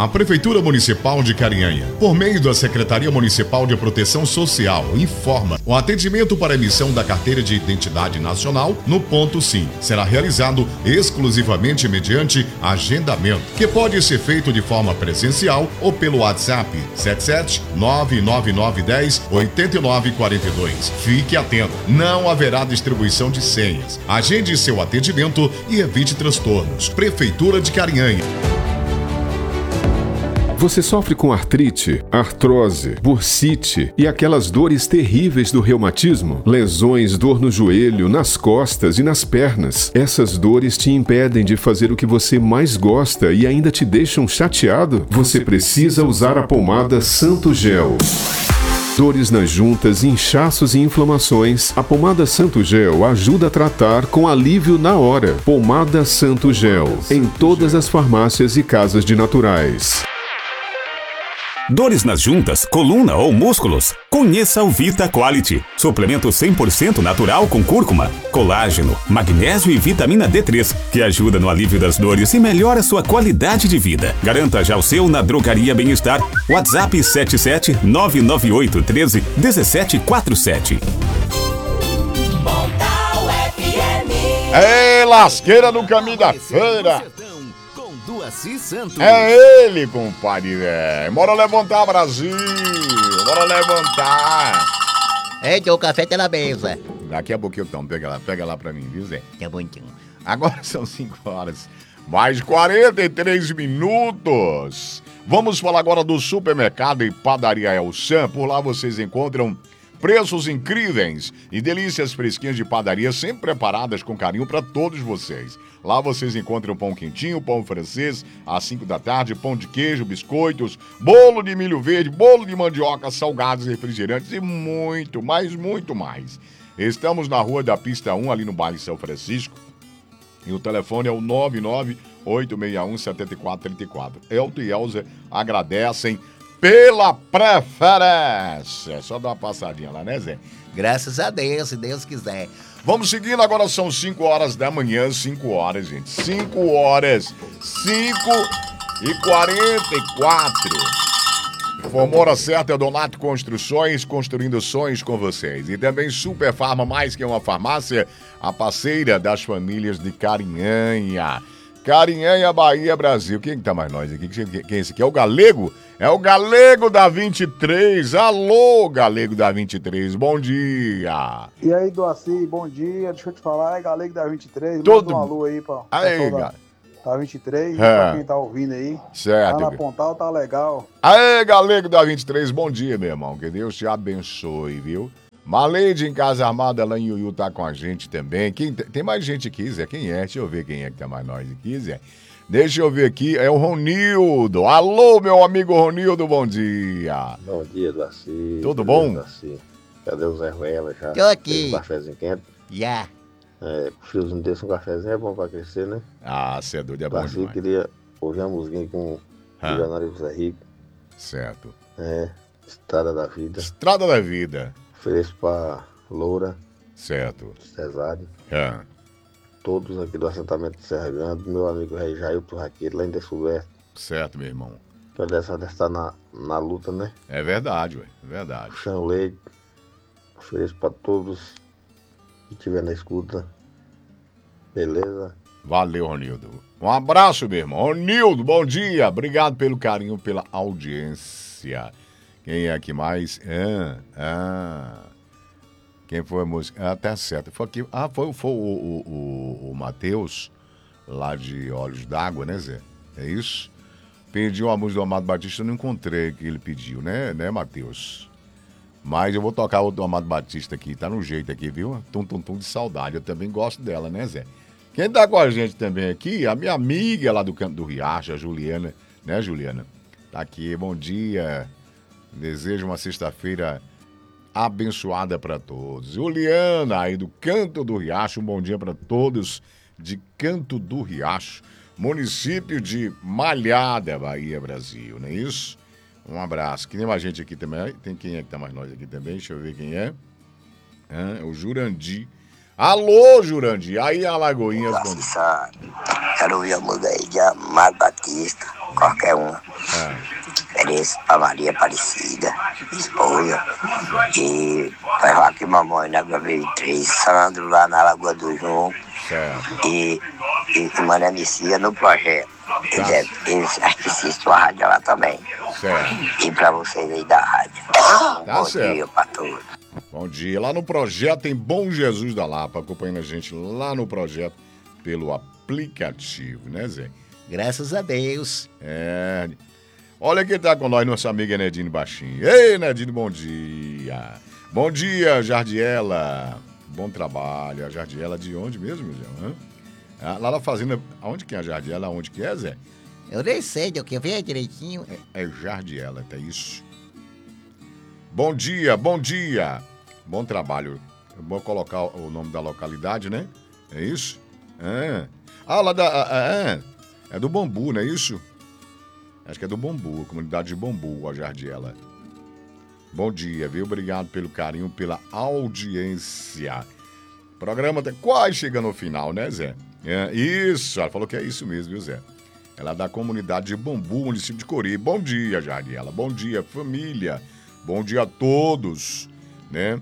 A Prefeitura Municipal de Carinhanha, por meio da Secretaria Municipal de Proteção Social, informa: o atendimento para emissão da Carteira de Identidade Nacional no ponto SIM será realizado exclusivamente mediante agendamento, que pode ser feito de forma presencial ou pelo WhatsApp 77999108942. Fique atento, não haverá distribuição de senhas. Agende seu atendimento e evite transtornos. Prefeitura de Carinhanha. Você sofre com artrite, artrose, bursite e aquelas dores terríveis do reumatismo? Lesões, dor no joelho, nas costas e nas pernas. Essas dores te impedem de fazer o que você mais gosta e ainda te deixam chateado? Você precisa usar a pomada Santo Gel. Dores nas juntas, inchaços e inflamações. A pomada Santo Gel ajuda a tratar com alívio na hora. Pomada Santo Gel, em todas as farmácias e casas de naturais. Dores nas juntas, coluna ou músculos? Conheça o Vita Quality. Suplemento 100% natural com cúrcuma, colágeno, magnésio e vitamina D3, que ajuda no alívio das dores e melhora sua qualidade de vida. Garanta já o seu na Drogaria Bem-Estar. WhatsApp 77998131747. Ei, lasqueira no caminho da feira. É ele, compadre, velho. Bora levantar, Brasil. Bora levantar. Eita, o café tá na mesa. Daqui a pouquinho, então. Pega lá pra mim, viu, Zé? Tá bom, então. Agora são 5 horas, mais 43 minutos. Vamos falar agora do supermercado e padaria El Sam. Por lá vocês encontram preços incríveis e delícias fresquinhas de padaria, sempre preparadas com carinho para todos vocês. Lá vocês encontram pão quentinho, pão francês às 5 da tarde, pão de queijo, biscoitos, bolo de milho verde, bolo de mandioca, salgados, refrigerantes e muito, mas muito mais. Estamos na Rua da Pista 1, ali no bairro São Francisco, e o telefone é o 998617434. Elton e Elza agradecem pela preferência. É só dar uma passadinha lá, né, Zé? Graças a Deus, se Deus quiser. Vamos seguindo, agora são 5 horas da manhã, 5 horas, gente. 5 horas, 5h44. Informou a certa Donato Construções, construindo sonhos com vocês. E também Super Farma, mais que uma farmácia, a parceira das famílias de Carinhanha. Carinhanha, Bahia, Brasil. Quem que tá mais nós aqui? Quem é esse aqui? É o Galego? É o Galego da 23. Alô, Galego da 23. Bom dia. E aí, Doaci, bom dia. Deixa eu te falar, é Galego da 23. Todo... Manda um alô aí pra aí, da 23, pra quem tá ouvindo aí. Certo. Lá na Pontal tá legal. Aê, Galego da 23. Bom dia, meu irmão. Que Deus te abençoe, viu? Maleide em Casa Armada, lá em Iuiú, tá com a gente também. Tem mais gente aqui, Zé? Quem é? Deixa eu ver quem é que tá mais nós aqui, Zé. Deixa eu ver aqui, é o Ronildo. Alô, meu amigo Ronildo, bom dia. Bom dia, Daci. Tudo bom? Daci. Cadê o Zé Ruela já? Tô aqui. Um cafezinho quente? Já. Friozinho desse, um cafezinho é bom pra crescer, né? Ah, você é doido, é bom Daci, demais. queria ouvir uma musiquinha com o Milionário José Rico. Certo. Estrada da Vida. Estrada da Vida. Ofereço pra Loura. Certo. Cesário. Todos aqui do assentamento de Serra Grande. Meu amigo Rei Jailton Raqueiro, lá em Descoberto. Certo, meu irmão. Pra dessa estar na luta, né? É verdade, ué. É verdade. Chão Leite. Ofereço pra todos que estiver na escuta. Beleza? Valeu, Ronildo. Um abraço, meu irmão. Ronildo, bom dia. Obrigado pelo carinho, pela audiência. Quem é aqui mais? Quem foi a música? Tá certo. Foi aqui. Foi o Matheus, lá de Olhos d'Água, né, Zé? É isso? Pediu a música do Amado Batista, eu não encontrei que ele pediu, né, Matheus? Mas eu vou tocar o do Amado Batista aqui, tá no jeito aqui, viu? Tum, tum, tum de saudade. Eu também gosto dela, né, Zé? Quem tá com a gente também aqui, a minha amiga lá do Canto do Riacho, a Juliana, né, Juliana? Tá aqui, bom dia. Desejo uma sexta-feira abençoada para todos. Juliana, aí do Canto do Riacho, um bom dia para todos de Canto do Riacho, município de Malhada, Bahia, Brasil, não é isso? Um abraço. Que nem mais gente aqui também. Tem quem é que tá mais nós aqui também? Deixa eu ver quem é. O Jurandir. Alô, Jurandir. Aí, Alagoinhas. Quero ouvir a música aí de Amado Batista, qualquer uma. Ofereço pra Maria Aparecida, esposa. E vai Joaquim Mamãe na Gaveira 3, Sandro lá na Lagoa do João. Certo. E Maria Messias no projeto. Eles assistem a rádio lá também. Certo. E pra vocês aí da rádio. Bom certo. dia pra todos. Bom dia. Lá no projeto em Bom Jesus da Lapa, acompanhando a gente lá no projeto pelo aplicativo, né, Zé? Graças a Deus. É. Olha quem tá com nós, nossa amiga Nedine Baixinho. Ei, Nedine, bom dia. Bom dia, Jardiela. Bom trabalho. A Jardiela de onde mesmo, Zé? Lá na fazenda, aonde que é a Jardiela? Aonde que é, Zé? Eu nem sei, eu quero ver direitinho. É Jardiela, é isso. Bom dia, bom dia. Bom trabalho. É bom colocar o nome da localidade, né? É isso? Lá da... É do Bambu, não é isso? Acho que é do Bambu, comunidade de Bambu, a Jardiela. Bom dia, viu? Obrigado pelo carinho, pela audiência. O programa tá quase chegando ao final, né, Zé? Isso, ela falou que é isso mesmo, viu, Zé? Ela é da comunidade de Bambu, município de Cori. Bom dia, Jardiela. Bom dia, família. Bom dia a todos, né?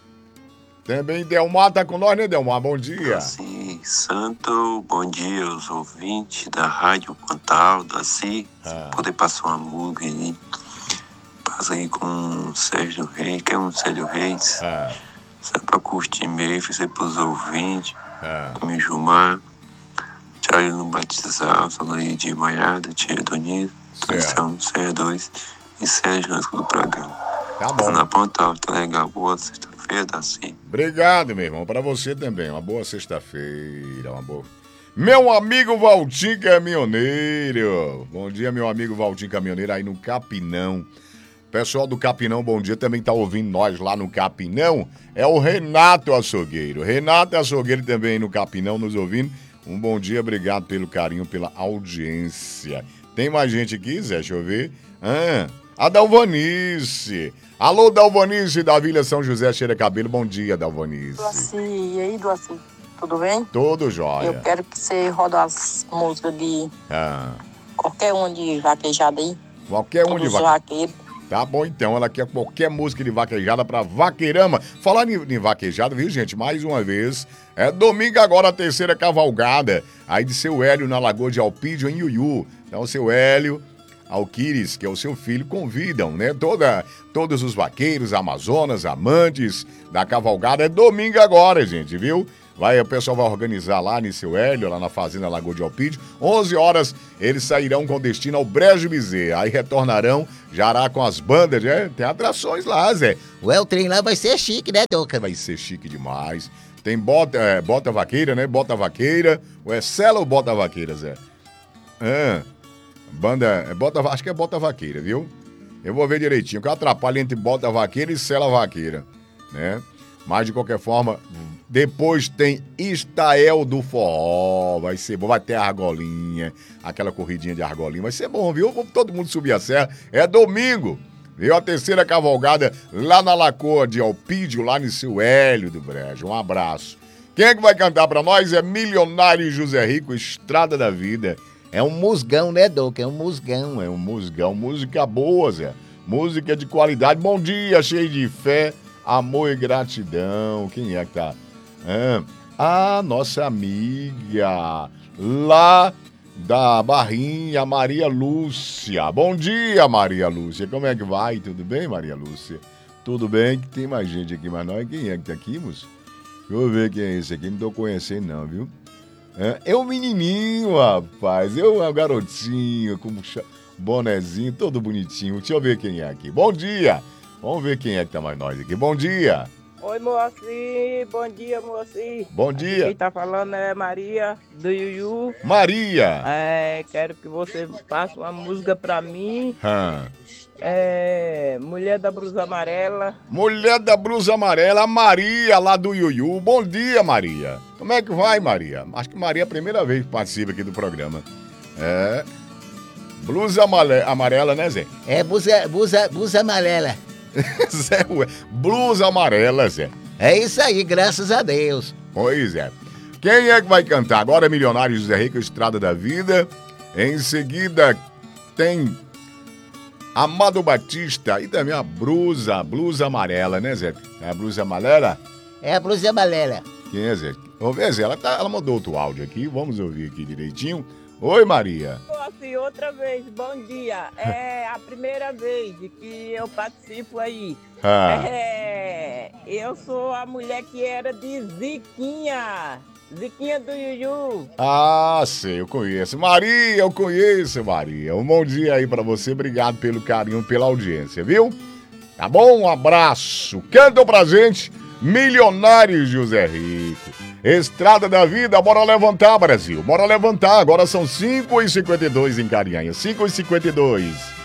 Também Delmar tá com nós, né, Delmar? Bom dia. Sim, Santo, bom dia aos ouvintes da Rádio Pontal, se poder passar uma música aí. Passa aí com o Sérgio Reis, que é um Sérgio Reis. Só pra curtir mesmo, fazer pros ouvintes. Com Gilmar, Charlie no Batizal, Saloí de Maiada, Tia Donito, Tradição CE2 e Sérgio Anjo do programa. Tá bom. Na Pontal, tá legal. Boa sexta-feira, Daci. Obrigado, meu irmão. Pra você também. Uma boa sexta-feira. Uma boa... Meu amigo Valtim Caminhoneiro. Bom dia, meu amigo Valtim Caminhoneiro aí no Capinão. Pessoal do Capinão, bom dia. Também tá ouvindo nós lá no Capinão. É o Renato Açougueiro. Renato Açougueiro também no Capinão nos ouvindo. Um bom dia, obrigado pelo carinho, pela audiência. Tem mais gente aqui, Zé? Deixa eu ver. A Dalvanice. Alô, Dalvanice da Vila São José Cheira Cabelo. Bom dia, Dalvanice. Duaci, e aí, Duaci? Tudo bem? Tudo jóia. Eu quero que você roda as músicas de qualquer um de vaquejada aí. Qualquer um de vaquejada. Tá bom, então. Ela quer qualquer música de vaquejada pra Vaqueirama. Falar em vaquejada, viu, gente? Mais uma vez. É domingo agora, a terceira cavalgada. Aí de seu Hélio na Lagoa de Alpídio, em Iuiú. Então, seu Hélio Alquires, que é o seu filho, convidam, né? Todos os vaqueiros, amazonas, amantes da cavalgada. É domingo agora, gente, viu? O pessoal vai organizar lá em seu Hélio, lá na Fazenda Lagoa de Alpídio. 11 horas, eles sairão com destino ao Brejo Bezerra. Aí retornarão, já com as bandas, né? Tem atrações lá, Zé. O trem lá vai ser chique, né, Doca? Vai ser chique demais. Tem bota vaqueira, né? Bota vaqueira. Ou é Sela ou bota vaqueira, Zé? Banda, acho que é bota vaqueira, viu? Eu vou ver direitinho, que eu atrapalho entre bota vaqueira e Sela vaqueira, né? Mas, de qualquer forma, depois tem Estael do Forró, vai ser bom, vai ter a argolinha, aquela corridinha de argolinha, vai ser bom, viu? Vamos todo mundo subir a serra, é domingo, viu? A terceira cavalgada lá na Lagoa de Alpídio, lá no seu Hélio do Brejo, um abraço. Quem é que vai cantar pra nós? É Milionário José Rico, Estrada da Vida. É um musgão, né, Doca? É um musgão. É um musgão, música boa, Zé, música de qualidade. Bom dia, cheio de fé, amor e gratidão. Quem é que tá? A nossa amiga lá da Barrinha, Maria Lúcia. Bom dia, Maria Lúcia. Como é que vai? Tudo bem, Maria Lúcia? Tudo bem? Que tem mais gente aqui, mas nós. Quem é que tá aqui, moço? Deixa eu ver quem é esse aqui. Não tô conhecendo, não, viu? É um menininho, rapaz. É um garotinho com bonezinho, todo bonitinho. Deixa eu ver quem é aqui. Bom dia. Vamos ver quem é que tá mais nós aqui. Bom dia. Oi, Moacir. Bom dia, Moacir. Bom dia. Quem tá falando é Maria, do Iuiú. Maria. Quero que você passe uma música pra mim. Mulher da Blusa Amarela. Mulher da Blusa Amarela, Maria, lá do Iuiú. Bom dia, Maria. Como é que vai, Maria? Acho que Maria é a primeira vez que participa aqui do programa. Blusa amarela, né, Zé? Blusa amarela. Zé, blusa amarela, Zé. É isso aí, graças a Deus. Pois é. Quem é que vai cantar? Agora é Milionário José Rei com Estrada da Vida. Em seguida tem Amado Batista e também a blusa amarela, né, Zé? É a blusa amarela? É a blusa amarela. Quem é, Zé? Vamos ver, Zé, ela mandou outro áudio aqui, vamos ouvir aqui direitinho. Oi, Maria. Assim, outra vez, bom dia. É a primeira vez que eu participo aí. Eu sou a mulher que era de Ziquinha. Ziquinha do Yuyu. Ah, sei, eu conheço. Maria, eu conheço, Maria. Um bom dia aí pra você. Obrigado pelo carinho, pela audiência, viu? Tá bom? Um abraço. Cantam pra gente Milionário José Rico. Estrada da Vida, bora levantar, Brasil. Bora levantar. Agora são 5h52 em Carinhanha. 5h52.